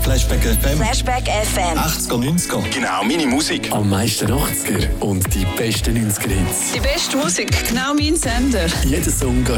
Flashback FM. Flashback FM. 80er, 90er. Genau, meine Musik. Am meisten 80er und die besten 90er Hits. Die beste Musik, genau mein Sender. Jeder Song